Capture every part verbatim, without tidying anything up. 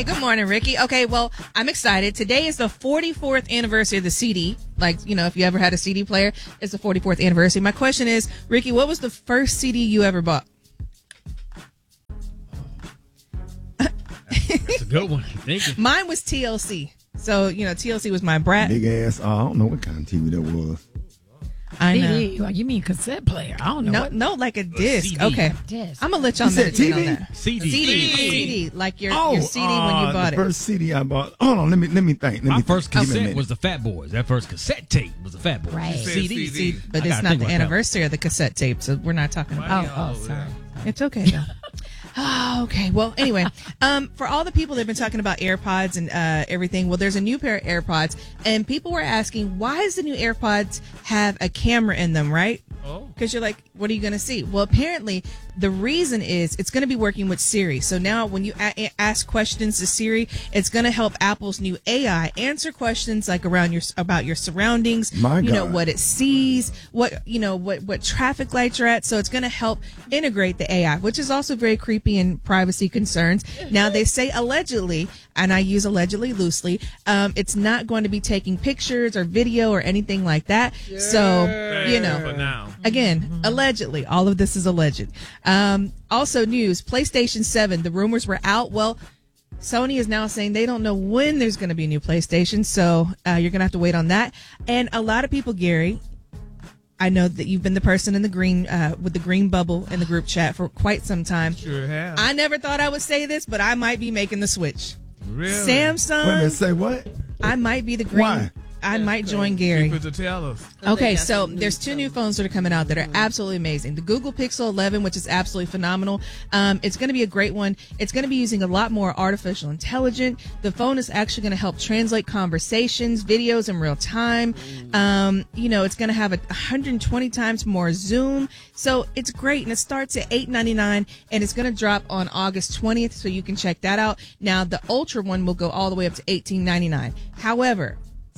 Hey, good morning, Ricky. Okay, well, I'm excited. Today is the forty-fourth anniversary of the C D. Like, you know, if you ever had a C D player, it's the forty-fourth anniversary. My question is, Ricky, what was the first C D you ever bought? That's a good one. Thank you. Mine was T L C. So, you know, T L C was my brat. Big ass. Uh, I don't know what kind of T V that was. I know. C D, you mean cassette player? I don't know. No, what. no, like a disc. C D. Okay. Disc. I'm going to let y'all You said meditate T V? on that. C D. C D. C D. C D. Like your, Oh, your C D when uh, you bought the it. first C D I bought. Hold on, let me let me think. Let My me first think. Give me a cassette minute. was the Fat Boys. That first cassette tape was the Fat Boys. Right. C D, C D. But I it's gotta not think the about that anniversary of the cassette tape, so we're not talking about it. Oh, oh, sorry. It's okay, though. Oh, okay. Well, anyway, um, for all the people that have been talking about AirPods and uh, everything, well, there's a new pair of AirPods, and people were asking, why does the new AirPods have a camera in them, right? Oh. Because you're like, what are you going to see? Well, apparently, the reason is it's going to be working with Siri. So now when you a- ask questions to Siri, it's going to help Apple's new A I answer questions like around your about your surroundings, My you know, God. what it sees, what, you know, what, what traffic lights you're at. So it's going to help integrate the A I, which is also very creepy and privacy concerns. Now, they say allegedly, and I use allegedly loosely, um, it's not going to be taking pictures or video or anything like that. So, you know, For now. again, allegedly, all of this is alleged. Um, also news, PlayStation seven, the rumors were out. Well, Sony is now saying they don't know when there's going to be a new PlayStation, so uh, you're going to have to wait on that. And a lot of people, Gary, I know that you've been the person in the green, uh, with the green bubble in the group chat for quite some time. Sure have. I never thought I would say this, but I might be making the switch. Really? Samsung, Wait a minute, say what? I might be the green. Why? I might join Gary. People to tell us. Okay, so there's two new phones that are coming out that are absolutely amazing. The Google Pixel eleven, which is absolutely phenomenal. Um, it's going to be a great one. It's going to be using a lot more artificial intelligence. The phone is actually going to help translate conversations, videos in real time. Um, you know, it's going to have a one hundred twenty times more zoom. So it's great, and it starts at eight ninety-nine, and it's going to drop on August twentieth, so you can check that out. Now, the Ultra one will go all the way up to eighteen ninety-nine. However,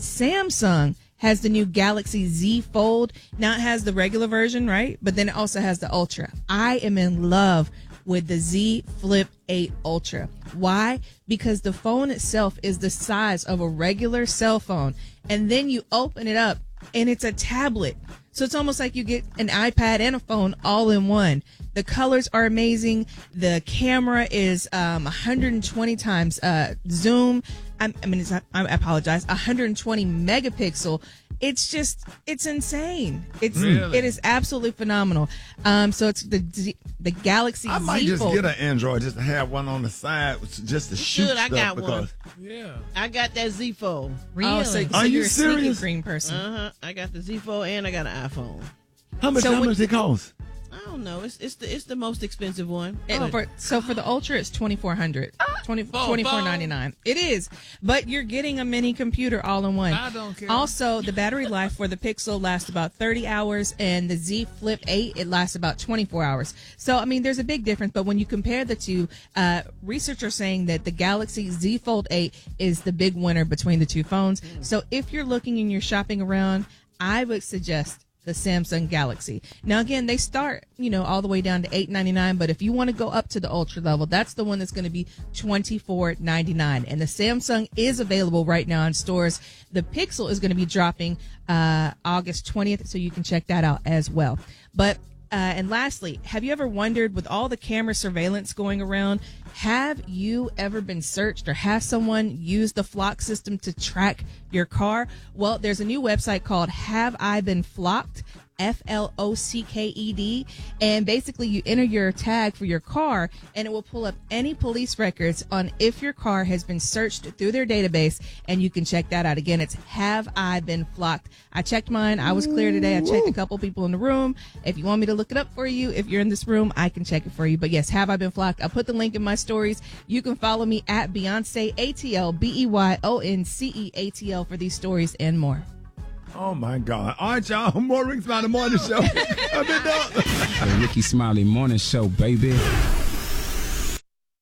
Samsung has the new Galaxy Z Fold. Now it has the regular version, right? But then it also has the Ultra. I am in love with the Z Flip eight Ultra. Why? Because the phone itself is the size of a regular cell phone. And then you open it up and it's a tablet. So it's almost like you get an iPad and a phone all in one. The colors are amazing. The camera is um, one hundred twenty times uh, zoom. I, I mean, it's not, I apologize. one hundred twenty megapixel. It's just, it's insane. It's Really? it is absolutely phenomenal. Um, so it's the Z- the Galaxy I might Z just Fold. get an Android just to have one on the side just to shoot Should, I stuff got one. because Yeah. I got that Z Fold. Really? Oh, so, so Are you you're a sneaky serious? green person. Uh huh. I got the Z Fold and I got an iPhone. how much So how what- much it cost? I don't know. It's it's the it's the most expensive one. It- But for, so for the Ultra, it's twenty-four hundred dollars. twenty-four ninety-nine. It is, but you're getting a mini computer all in one. I don't care. Also, the battery life for the Pixel lasts about thirty hours, and the Z Flip eight, it lasts about twenty-four hours. So, I mean, there's a big difference, but when you compare the two, uh, researchers are saying that the Galaxy Z Fold eight is the big winner between the two phones. So if you're looking and you're shopping around, I would suggest the Samsung Galaxy. Now, again, they start, you know, all the way down to eight ninety-nine, but if you want to go up to the Ultra level, that's the one that's going to be twenty-four ninety-nine. And the Samsung is available right now in stores. The Pixel is going to be dropping uh, August twentieth, so you can check that out as well. But Uh, and lastly, have you ever wondered, with all the camera surveillance going around, have you ever been searched or have someone use the Flock system to track your car? Well, there's a new website called Have I Been Flocked? F L O C K E D, and basically you enter your tag for your car and it will pull up any police records on if your car has been searched through their database, and you can check that out. Again, it's Have I Been Flocked? I checked mine. I was clear today. I checked a couple people in the room. If you want me to look it up for you, if you're in this room, I can check it for you. But yes, Have I Been Flocked? I'll put the link in my stories. You can follow me at Beyonce A T L, B E Y O N C E A T L for these stories and more. Oh my God. All right, y'all. More Rick Smiley Morning Show. I've been done. The Ricky Smiley Morning Show, baby.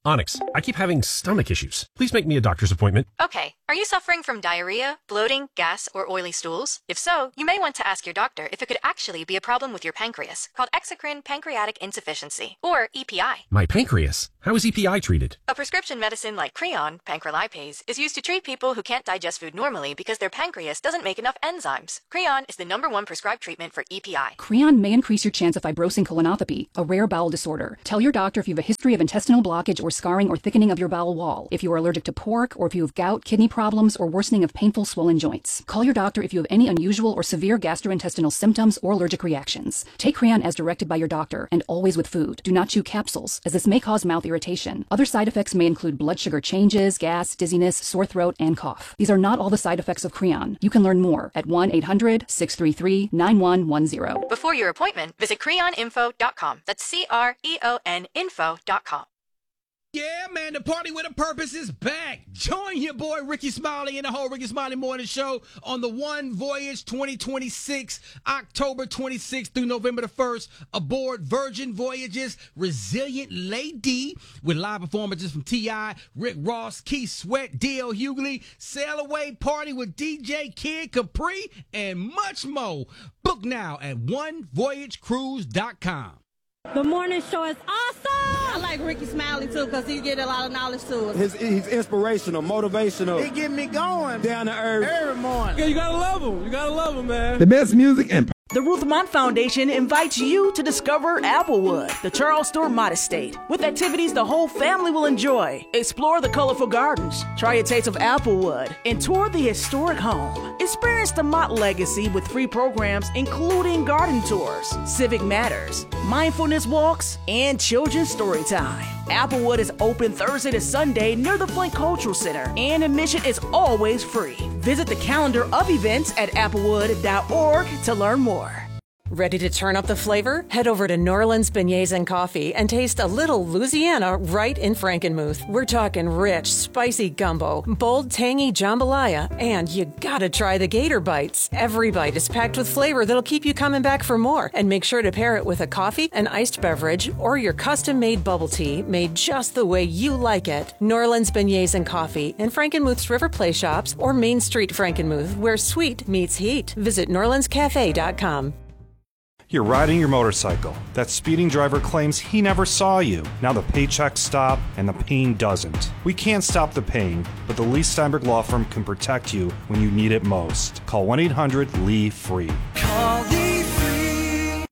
Onyx, I keep having stomach issues. Please make me a doctor's appointment. Okay, are you suffering from diarrhea, bloating, gas, or oily stools? If so, you may want to ask your doctor if it could actually be a problem with your pancreas, called exocrine pancreatic insufficiency, or E P I. My pancreas? How is E P I treated? A prescription medicine like Creon, pancrelipase, is used to treat people who can't digest food normally because their pancreas doesn't make enough enzymes. Creon is the number one prescribed treatment for E P I. Creon may increase your chance of fibrosing colonopathy, a rare bowel disorder. Tell your doctor if you have a history of intestinal blockage or scarring or thickening of your bowel wall, if you are allergic to pork, or if you have gout, kidney problems, or worsening of painful swollen joints. Call your doctor if you have any unusual or severe gastrointestinal symptoms or allergic reactions. Take Creon as directed by your doctor, and always with food. Do not chew capsules, as this may cause mouth irritation. Other side effects may include blood sugar changes, gas, dizziness, sore throat, and cough. These are not all the side effects of Creon. You can learn more at one eight hundred, six three three, nine one one zero. Before your appointment, visit creon info dot com. That's C R E O N info dot com. Yeah, man, the party with a purpose is back. Join your boy Ricky Smiley and the whole Ricky Smiley Morning Show on the One Voyage twenty twenty-six, October twenty-sixth through November the first, aboard Virgin Voyages Resilient Lady, with live performances from T I, Rick Ross, Keith Sweat, D L Hughley, Sail Away Party with D J Kid Capri, and much more. Book now at one voyage cruise dot com. The morning show is awesome! I like Ricky Smiley, too, because he get a lot of knowledge to us. His, he's inspirational, motivational. He get me going. Down to earth. Every morning. Yeah, you gotta love him. You gotta love him, man. The best music and The Ruth Mott Foundation invites you to discover Applewood, the Charles Stewart Mott Estate, with activities the whole family will enjoy. Explore the colorful gardens, try a taste of Applewood, and tour the historic home. Experience the Mott legacy with free programs including garden tours, civic matters, mindfulness walks, and children's story time. Applewood is open Thursday to Sunday near the Flint Cultural Center, and admission is always free. Visit the calendar of events at applewood dot org to learn more. Ready to turn up the flavor? Head over to New Orleans Beignets and Coffee and taste a little Louisiana right in Frankenmuth. We're talking rich, spicy gumbo, bold, tangy jambalaya, and you gotta try the Gator Bites. Every bite is packed with flavor that'll keep you coming back for more. And make sure to pair it with a coffee, an iced beverage, or your custom-made bubble tea made just the way you like it. New Orleans Beignets and Coffee in Frankenmuth's River Play Shops or Main Street Frankenmuth, where sweet meets heat. Visit new orleans cafe dot com. You're riding your motorcycle. That speeding driver claims he never saw you. Now the paychecks stop and the pain doesn't. We can't stop the pain, but the Lee Steinberg Law Firm can protect you when you need it most. Call one eight hundred L E E FREE. Call Lee Free.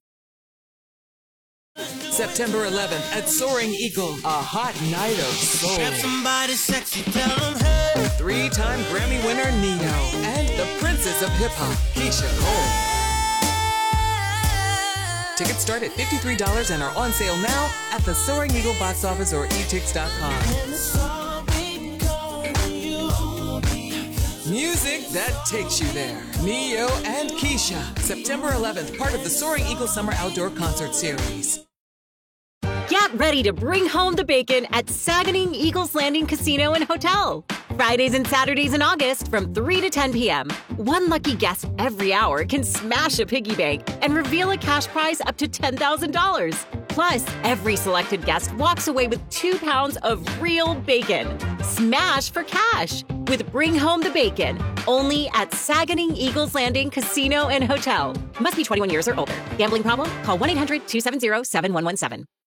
September eleventh at Soaring Eagle, a hot night of soul. Grab somebody sexy, tell them hey. Three-time Grammy winner Neo and the princess of hip-hop, Keisha Cole. Tickets start at fifty-three dollars and are on sale now at the Soaring Eagle box office or e tix dot com. Music that takes you there. Neo and Keisha. September eleventh, part of the Soaring Eagle Summer Outdoor Concert Series. Get ready to bring home the bacon at Saganing Eagles Landing Casino and Hotel. Fridays and Saturdays in August from three to ten p.m. One lucky guest every hour can smash a piggy bank and reveal a cash prize up to ten thousand dollars. Plus, every selected guest walks away with two pounds of real bacon. Smash for cash with Bring Home the Bacon, only at Saganing Eagles Landing Casino and Hotel. Must be twenty-one years or older. Gambling problem? Call one eight hundred two seven zero seven one one seven.